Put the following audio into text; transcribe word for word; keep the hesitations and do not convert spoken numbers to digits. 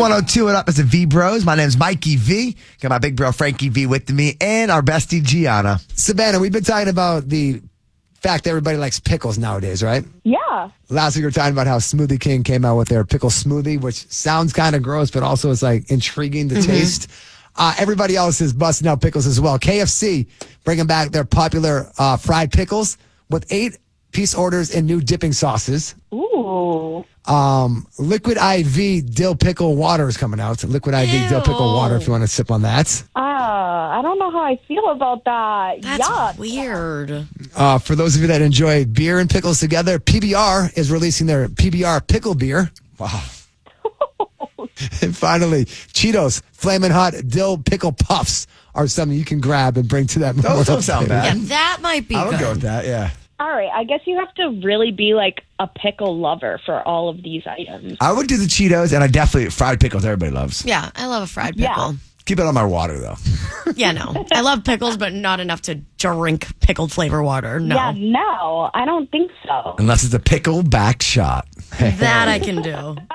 one oh two, what up? It's the V Bros. My name's Mikey V. Got my big bro Frankie V with me and our bestie Gianna. Savannah, we've been talking about the fact that everybody likes pickles nowadays, right? Yeah. Last week we were talking about how Smoothie King came out with their pickle smoothie, which sounds kind of gross, but also is like intriguing to mm-hmm. taste. Uh, everybody else is busting out pickles as well. K F C bringing back their popular uh, fried pickles with eight piece orders and new dipping sauces. Ooh. Um, Liquid I V dill pickle water is coming out. Liquid I V Ew. dill pickle water if you want to sip on that. Uh, I don't know how I feel about that. That's Yuck. weird. Uh, for those of you that enjoy beer and pickles together, P B R is releasing their P B R pickle beer. Wow. And finally, Cheetos Flamin' Hot Dill Pickle Puffs are something you can grab and bring to that. Those don't sound bad. Yeah, that might be I would good. go with that, yeah. All right. I guess you have to really be like a pickle lover for all of these items. I would do the Cheetos, and I definitely, fried pickles, everybody loves. Yeah, I love a fried Yeah. pickle. Keep it on my water, though. Yeah, no. I love pickles, but not enough to drink pickled flavor water. No. Yeah, no, I don't think so. Unless it's a pickle back shot. That I can do.